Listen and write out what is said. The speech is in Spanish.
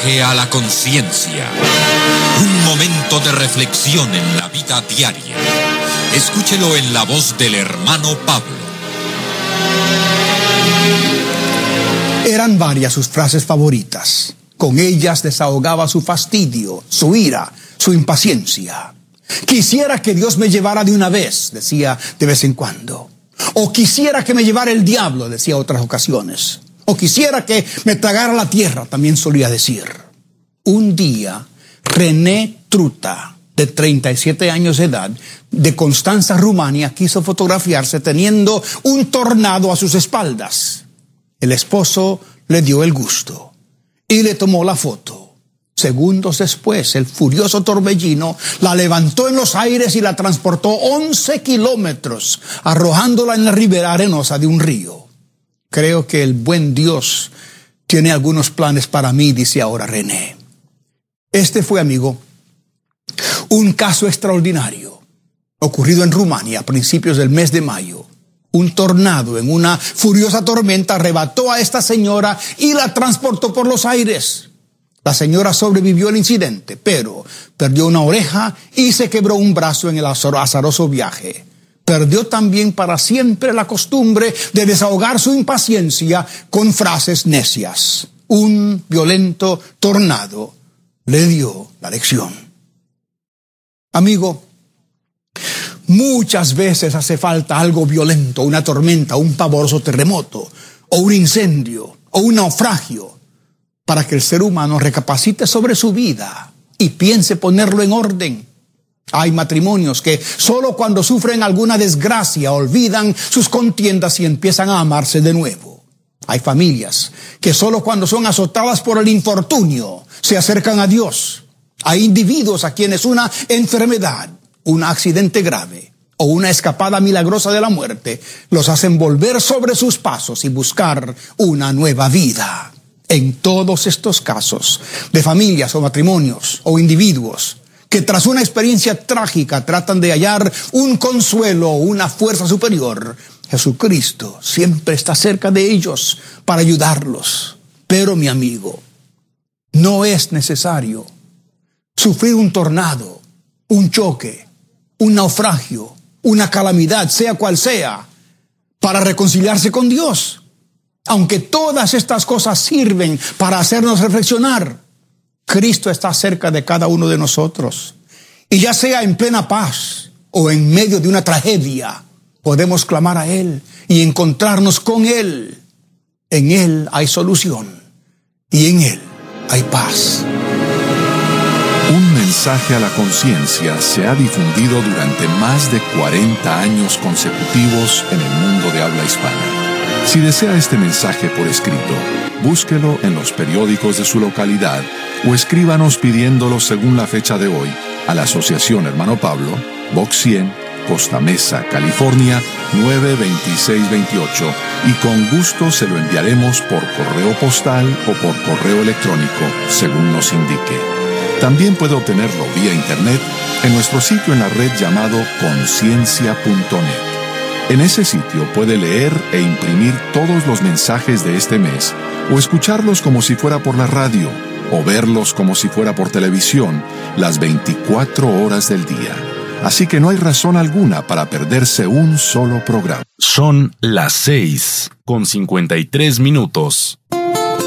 mensaje a la conciencia. Un momento de reflexión en la vida diaria. Escúchelo en la voz del hermano Pablo. Eran varias sus frases favoritas. Con ellas desahogaba su fastidio, su ira, su impaciencia. Quisiera que Dios me llevara de una vez, decía de vez en cuando. O quisiera que me llevara el diablo, decía otras ocasiones. O quisiera que me tragara la tierra, también solía decir. Un día, René Truta, de 37 años de edad, de Constanța, Rumania, quiso fotografiarse teniendo un tornado a sus espaldas. El esposo le dio el gusto y le tomó la foto. Segundos después, el furioso torbellino la levantó en los aires y la transportó 11 kilómetros, arrojándola en la ribera arenosa de un río. Creo que el buen Dios tiene algunos planes para mí, dice ahora René. Este fue, amigo, un caso extraordinario, ocurrido en Rumania a principios del mes de mayo. Un tornado en una furiosa tormenta arrebató a esta señora y la transportó por los aires. La señora sobrevivió al incidente, pero perdió una oreja y se quebró un brazo en el azaroso viaje. Perdió también para siempre la costumbre de desahogar su impaciencia con frases necias. Un violento tornado le dio la lección. Amigo, muchas veces hace falta algo violento, una tormenta, un pavoroso terremoto, o un incendio, o un naufragio, para que el ser humano recapacite sobre su vida y piense ponerlo en orden. Hay matrimonios que solo cuando sufren alguna desgracia olvidan sus contiendas y empiezan a amarse de nuevo. Hay familias que solo cuando son azotadas por el infortunio se acercan a Dios. Hay individuos a quienes una enfermedad, un accidente grave o una escapada milagrosa de la muerte los hacen volver sobre sus pasos y buscar una nueva vida. En todos estos casos de familias o matrimonios o individuos que tras una experiencia trágica tratan de hallar un consuelo o una fuerza superior, Jesucristo siempre está cerca de ellos para ayudarlos. Pero mi amigo, no es necesario sufrir un tornado, un choque, un naufragio, una calamidad, sea cual sea, para reconciliarse con Dios. Aunque todas estas cosas sirven para hacernos reflexionar, Cristo está cerca de cada uno de nosotros. Y ya sea en plena paz o en medio de una tragedia, podemos clamar a Él y encontrarnos con Él. En Él hay solución y en Él hay paz. Un mensaje a la conciencia se ha difundido durante más de 40 años consecutivos en el mundo de habla hispana. Si desea este mensaje por escrito, búsquelo en los periódicos de su localidad o escríbanos pidiéndolo según la fecha de hoy a la Asociación Hermano Pablo, Box 100, Costa Mesa, California, 92628, y con gusto se lo enviaremos por correo postal o por correo electrónico, según nos indique. También puede obtenerlo vía internet en nuestro sitio en la red llamado conciencia.net. En ese sitio puede leer e imprimir todos los mensajes de este mes, o escucharlos como si fuera por la radio, o verlos como si fuera por televisión, las 24 horas del día. Así que no hay razón alguna para perderse un solo programa. Son las 6:53.